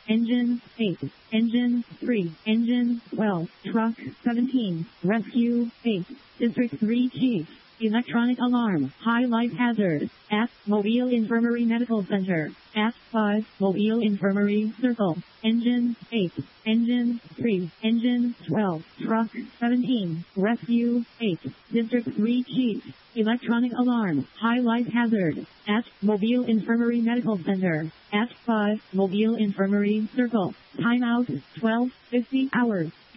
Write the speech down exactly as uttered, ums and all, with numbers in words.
Engine eight. Engine three. Engine twelve. Truck seventeen. Rescue eight. District three Chief. Electronic alarm. High life hazard. At Mobile Infirmary Medical Center. At five. Mobile Infirmary Circle. Engine eight. Engine three. Engine twelve. Truck seventeen. Rescue eight. District three Chief. Electronic alarm. High life hazard. At Mobile Infirmary Medical Center. At five. Mobile Infirmary Circle. Timeout twelve fifty hours.